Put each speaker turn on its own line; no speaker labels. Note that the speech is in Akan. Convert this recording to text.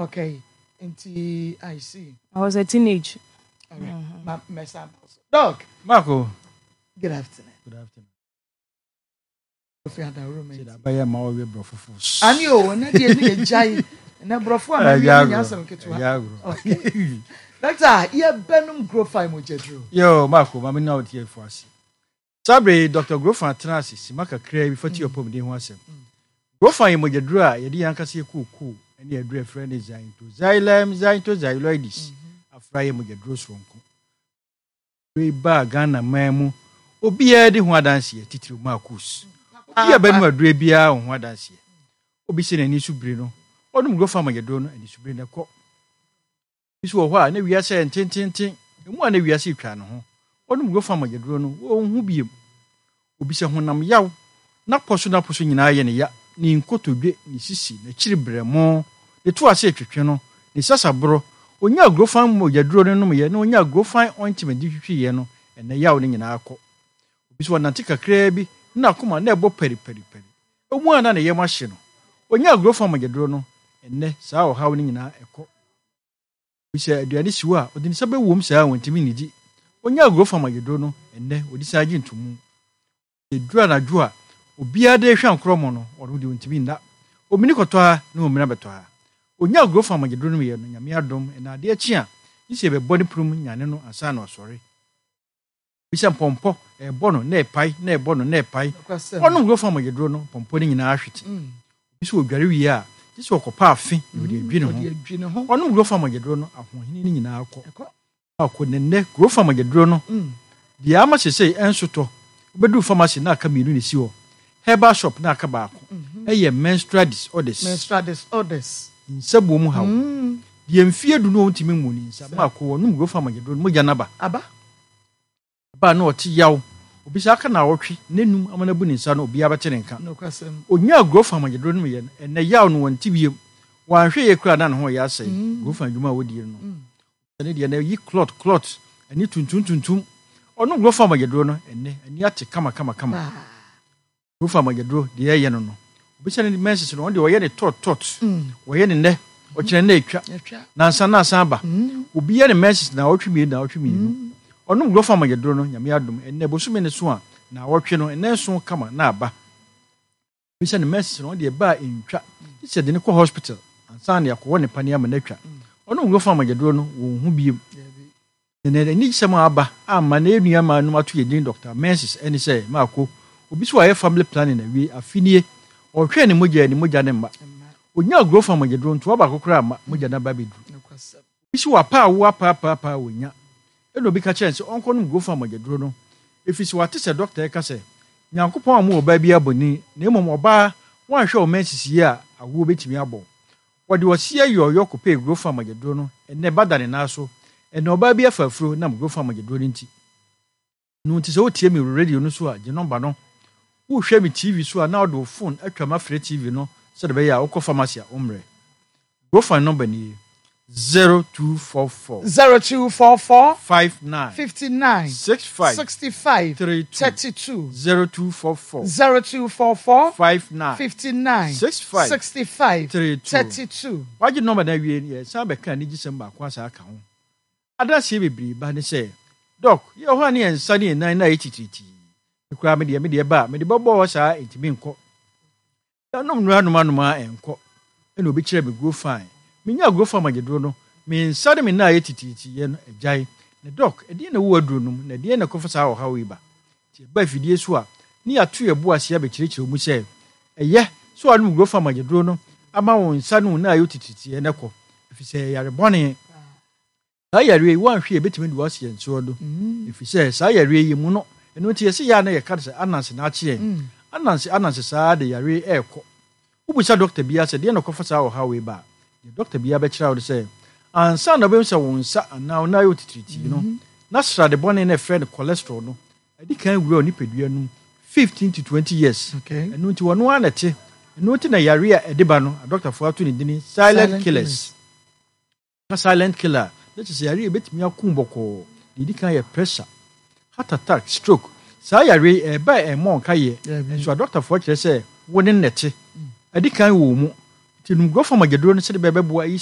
Okay. I see.
I was a teenage.
My samples. Doc.
Marco.
Good afternoon.
Good afternoon.
If you had a roommate.
Did I buy a more brofo?
And you, and I didn't jay. And I brofo, and I okay. Doctor, you Benum grow fine mujedru.
Yo, Marco, I'm not here for us. Sabre, Dr. Grofan Transis, Maka Cray before your pom de wasem. Grofan mujedra, Yadi Yankasi cool, and your dear friend is Xylem, Xyloides, a fry mujedros ronco. Ray bar, Ghana, Mamu, Obia de Huadansi, Titu Marcus. Obia Benua Drebia on Huadansi. Obisin and Isubrino, Odum Grofan Magadron and Isubrina co. This was why we are saying tin, and one we are see can. Odum Grofan Magadron, who be Obisa Honam Yaw, not personal person in Ayania, ni Nkoto de Nisisi, the Chilibremo, the two are said to the Sasabro, when you grow fine Mogadron, no, you grow fine ointment, Diano, and the yowling in our co. This one not take a crabby, now come on, never peri. A one and a yamashino. When you grow from Magadrono, and ne saw howling in our echo. We said, the Anisua, or the Sabe womb say, when Timini, when you grow from Magadrono, and ne would decide to move. The Drana Jua, or be a day sham cromono, or would you to mean that? O Minicotoa, no Mirabatua. When you grow from Magadrono, and Yamiadom, and our dear Chia, you say a body plum, Yanino, and San or sorry. We some pompo, a bono, ne pie, ne bono, ne pie. One grow from Magadrono, pomponing in our shit. This will very are. This will copper fin with the Gino. One grow from Magadrono, upon hinting in our court. How could the neck grow from Magadrono? The Amash say, answer to. But do pharmacy na community. Herbal shop na cabaco. A menstrual disorders. In Sabum how. The enfear do not to me moon in Samako, no go from Magadron, Mujanaba. Abba. Ba no ti yaw. Obisaka na wotwe nenum amanabu ni nsa no obi abatenenka
no kwasem
onya grofa Magadron mu ye na yaw no won tibiem wanhwe ye kura na no ho ya asai grofa adwuma wodi no ene de na yi clot ani tuntum ono grofa Magadron no ene ani ate kama grofa Magadron de ye no no obisa ne menses no de wo ye ne tot wo ye ne ne o kire na etwa na nsa na asa ba obi ye ne menses na wotwe mi no ono grofa Magadrono nyame adom enne bosume ne so a na wotwe no enne so kama na aba bisa ne message no de ba entwa ise de ne ko hospital ansa na yakwo ne pane ama natwa ono grofa Magadrono wo hu biem enne ni sema aba ama na enua ma no ato ye din Dr. Mensis ene say maako obi so aye family planning na wi afinie o hwe ne mogya ne mba onya grofa Magadrono to aba kokora ama mogya na ba bedu bisi wa pa wo apa wonya eno bi ka chance onko no grofa Magadrono efisi wate se doctor ka se nyankopon amu oba bi aboni na emom oba wan hwe o Mensis yi a awo betimi abo wode wosia yoyo ko pe grofa Magadrono enne badane na so enne oba bi afafuro na grofa Magadrono nti no nti se o tie mi radio no so a je number no wo hwe mi TV so a na odo phone atwa ma free TV no se de be ya okọ pharmacy a omre grofa number ni
0244
59 65
32
0244
59 65 32
Why number na wie ye sabe kan ni December kwa sa aka ho adase bebri ba ne se doc ye ho ani ensa ni nan na etititi ekura me de ba me de bobo sa entimi nko ya nom numa enko eno obi kire be go fine minya grofa Magadrono me nsade me na ayetititi ye no agyan ne doc edi na wo adronum na de na kofasa wo hawe ba ti ba fidie so a ni ato ye bo ase abekirikire mu se eye so anu grofa Magadrono ama won nsanu na ayetititi ye ne ko efise yare bone ayare wan hwe betimi de wase nso do efise sa yare yi mu no eno ti yesi ya na ye kadse ananse na ache ananse sa de yare eko ubusa doctor bia se de na kofasa wo hawe ba the doctor bia be kira wo say ansa na be se won sa na na yo titriti no na sra de bone na friend cholesterol no adi kan wura ni pedua no 15 to 20 years
okay
eno ti wono anete eno ti na yare a ediba no doctor for ato ni dini silent killers na silent killer that is yare betimi akumboko di kan ye pressure heart attack stroke sa yare ba mo nka ye so doctor for kire say wonin nete adi kan wo mu tinum grofa Magadrono se de bebeboa